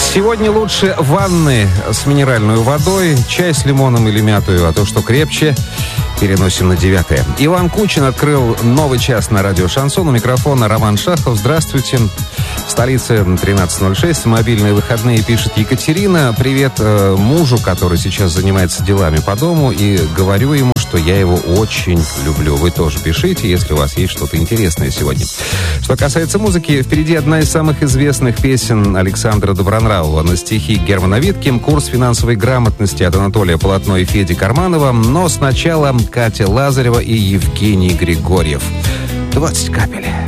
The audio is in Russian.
Сегодня лучше ванны с минеральной водой, чай с лимоном или мятою, а то, что крепче, переносим на 9-е. Иван Кучин открыл новый час на радио «Шансон». У микрофона Роман Шахов. Здравствуйте. В столице 13:06. Мобильные выходные, пишет Екатерина. Привет мужу, который сейчас занимается делами по дому. И говорю ему, что я его очень люблю. Вы тоже пишите, если у вас есть что-то интересное сегодня. Что касается музыки, впереди одна из самых известных песен Александра Добронравова на стихи Германа Витки, курс финансовой грамотности от Анатолия Полотно и Феди Карманова. Но сначала Катя Лазарева и Евгений Григорьев. 20 капель.